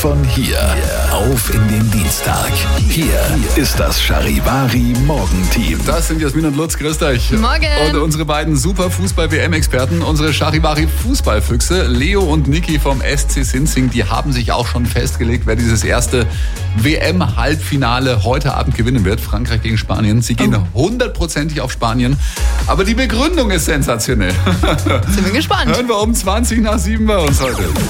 von hier auf in den Dienstag. Hier ist das Charivari Morgenteam. Das sind Jasmin und Lutz, grüßt euch. Morgen. Und unsere beiden super Fußball-WM-Experten, unsere Charivari Fußballfüchse, Leo und Niki vom SC Sinzing, die haben sich auch schon festgelegt, wer dieses erste WM-Halbfinale heute Abend gewinnen wird. Frankreich gegen Spanien. Sie gehen 100%ig auf Spanien. Aber die Begründung ist sensationell. Sind wir gespannt. Hören wir um 20 nach 7 bei uns heute.